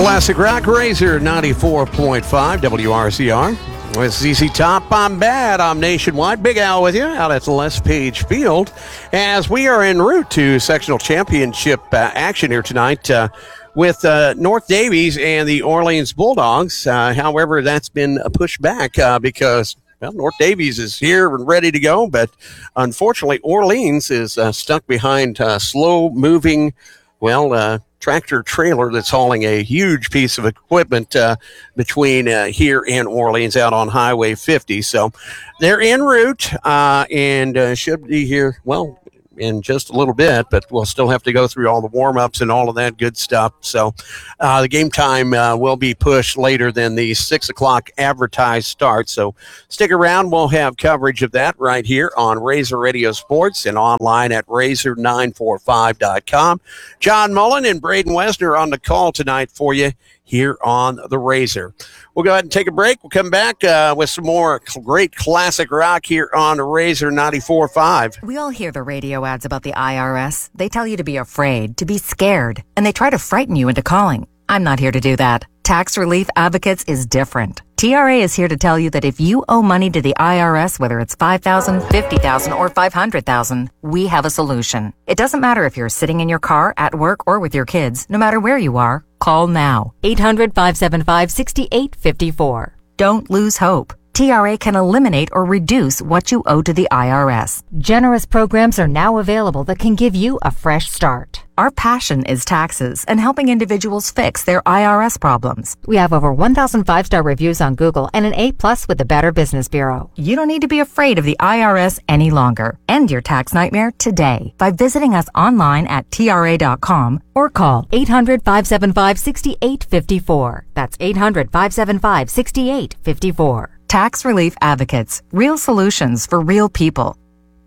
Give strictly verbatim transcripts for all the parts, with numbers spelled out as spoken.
Classic Rock, Razor ninety-four point five W R C R. With Z Z Top, I'm Bad. I'm Nationwide. Big Al with you out at the Les Page Field as we are en route to sectional championship uh, action here tonight uh, with uh, North Davies and the Orleans Bulldogs. Uh, however, that's been pushed back uh, because well, North Davies is here and ready to go, but unfortunately, Orleans is uh, stuck behind uh, slow-moving, well, uh, tractor trailer that's hauling a huge piece of equipment uh, between uh, here and Orleans out on Highway fifty. So they're en route uh, and uh, should be here, well, in just a little bit, but we'll still have to go through all the warm-ups and all of that good stuff. So uh, the game time uh, will be pushed later than the six o'clock advertised start. So stick around. We'll have coverage of that right here on Razor Radio Sports and online at razor nine four five dot com. John Mullen and Braden Wesner on the call tonight for you here on the Razor. We'll go ahead and take a break. We'll come back uh, with some more great classic rock here on the Razor ninety-four point five. We all hear the radio ads about the I R S. They tell you to be afraid, to be scared, and they try to frighten you into calling. I'm not here to do that. Tax Relief Advocates is different. T R A is here to tell you that if you owe money to the I R S, whether it's five thousand dollars, fifty thousand dollars, or five hundred thousand dollars, we have a solution. It doesn't matter if you're sitting in your car, at work, or with your kids. No matter where you are, call now. eight hundred, five seven five, six eight five four. Don't lose hope. T R A can eliminate or reduce what you owe to the I R S. Generous programs are now available that can give you a fresh start. Our passion is taxes and helping individuals fix their I R S problems. We have over one thousand five-star reviews on Google and an A plus with the Better Business Bureau. You don't need to be afraid of the I R S any longer. End your tax nightmare today by visiting us online at T R A dot com or call eight hundred, five seven five, six eight five four. That's eight hundred, five seven five, six eight five four. Tax Relief Advocates. Real solutions for real people.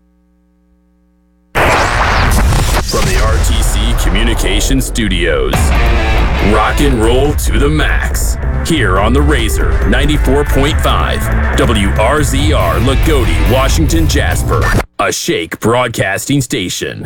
From the R T C Communications Studios, rock and roll to the max. Here on the Razor ninety-four point five, W R Z R, Lagodi, Washington, Jasper, a Shake Broadcasting station.